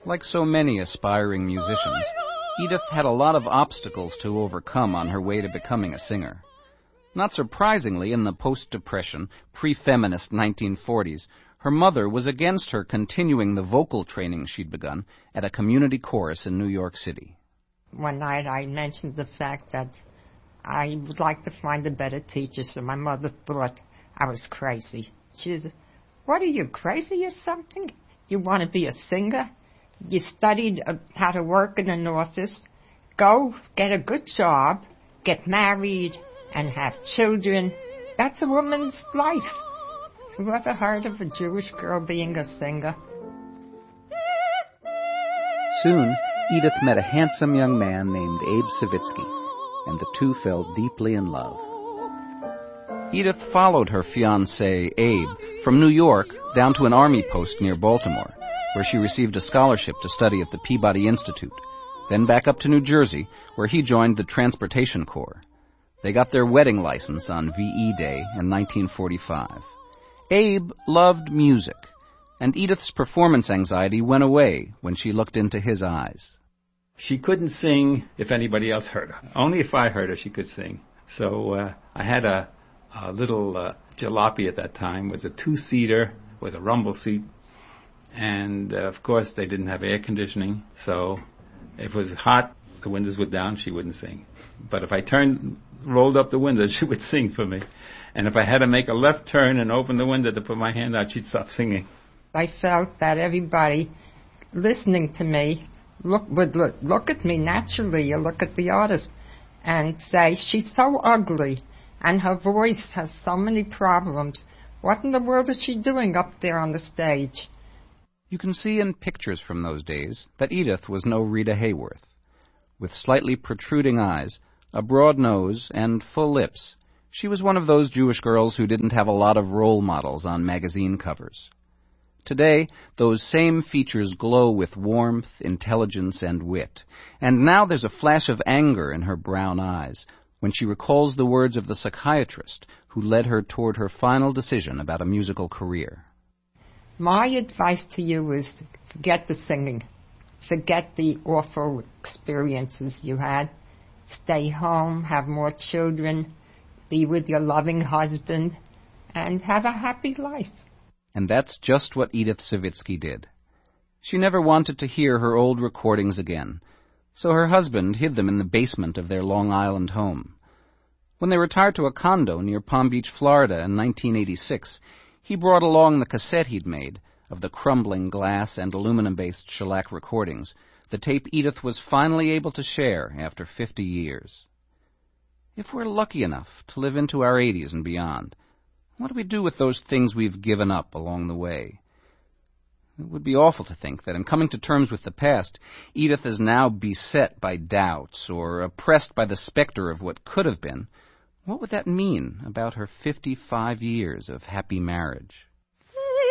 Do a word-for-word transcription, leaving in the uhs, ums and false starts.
Like so many aspiring musicians, Edith had a lot of obstacles to overcome on her way to becoming a singer. Not surprisingly, in the post-Depression, pre-feminist nineteen forties, her mother was against her continuing the vocal training she'd begun at a community chorus in New York City. One night I mentioned the fact that I would like to find a better teacher, so my mother thought I was crazy. She said, "What are you, crazy or something? You want to be a singer? You studied uh, how to work in an office, go get a good job, get married, and have children. That's a woman's life." Who ever heard of a Jewish girl being a singer? Soon, Edith met a handsome young man named Abe Savitsky, and the two fell deeply in love. Edith followed her fiancé, Abe, from New York down to an army post near Baltimore, where she received a scholarship to study at the Peabody Institute, then back up to New Jersey, where he joined the Transportation Corps. They got their wedding license on V E Day in nineteen forty-five. Abe loved music, and Edith's performance anxiety went away when she looked into his eyes. She couldn't sing if anybody else heard her. Only if I heard her she could sing. So uh, I had a, a little uh, jalopy at that time. It was a two-seater with a rumble seat. And, uh, of course, they didn't have air conditioning. So if it was hot, the windows were down, she wouldn't sing. But if I turned, rolled up the window, she would sing for me. And if I had to make a left turn and open the window to put my hand out, she'd stop singing. I felt that everybody listening to me look, would look, look at me naturally. You look at the artist and say, "She's so ugly, and her voice has so many problems. What in the world is she doing up there on the stage?" You can see in pictures from those days that Edith was no Rita Hayworth. With slightly protruding eyes, a broad nose, and full lips, she was one of those Jewish girls who didn't have a lot of role models on magazine covers. Today, those same features glow with warmth, intelligence, and wit, and now there's a flash of anger in her brown eyes when she recalls the words of the psychiatrist who led her toward her final decision about a musical career. My advice to you is forget the singing. Forget the awful experiences you had. Stay home, have more children, be with your loving husband, and have a happy life. And that's just what Edith Savitsky did. She never wanted to hear her old recordings again, so her husband hid them in the basement of their Long Island home. When they retired to a condo near Palm Beach, Florida in nineteen eighty-six, he brought along the cassette he'd made of the crumbling glass and aluminum-based shellac recordings, the tape Edith was finally able to share after fifty years. If we're lucky enough to live into our eighties and beyond, what do we do with those things we've given up along the way? It would be awful to think that in coming to terms with the past, Edith is now beset by doubts or oppressed by the specter of what could have been. What would that mean about her fifty-five years of happy marriage?